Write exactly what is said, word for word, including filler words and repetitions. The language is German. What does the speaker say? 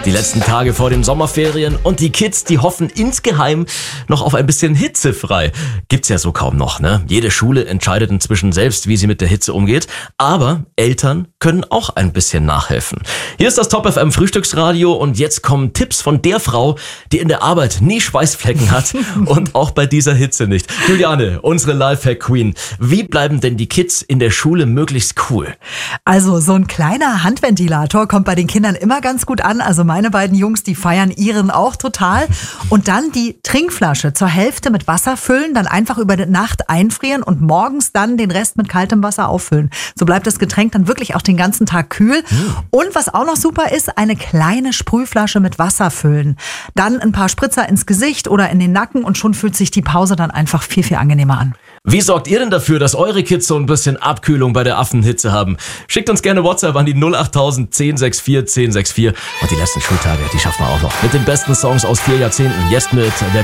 Die letzten Tage vor den Sommerferien und die Kids, die hoffen insgeheim noch auf ein bisschen hitzefrei. Gibt's ja so kaum noch, ne? Jede Schule entscheidet inzwischen selbst, wie sie mit der Hitze umgeht. Aber Eltern können auch ein bisschen nachhelfen. Hier ist das Top F M Frühstücksradio und jetzt kommen Tipps von der Frau, die in der Arbeit nie Schweißflecken hat und auch bei dieser Hitze nicht. Juliane, unsere Lifehack Queen. Wie bleiben denn die Kids in der Schule möglichst cool? Also so ein kleiner Handventilator kommt bei den Kindern immer ganz gut an. Also meine beiden Jungs, die feiern ihren auch total. Und dann die Trinkflasche zur Hälfte mit Wasser füllen, dann einfach über die Nacht einfrieren und morgens dann den Rest mit kaltem Wasser auffüllen. So bleibt das Getränk dann wirklich auch den ganzen Tag kühl. Und was auch noch super ist, eine kleine Sprühflasche mit Wasser füllen. Dann ein paar Spritzer ins Gesicht oder in den Nacken und schon fühlt sich die Pause dann einfach viel, viel angenehmer an. Wie sorgt ihr denn dafür, dass eure Kids so ein bisschen Abkühlung bei der Affenhitze haben? Schickt uns gerne WhatsApp an die null acht tausend zehn sechs vier zehn sechs vier. Und die letzten Schultage, die schaffen wir auch noch. Mit den besten Songs aus vier Jahrzehnten. Jetzt mit der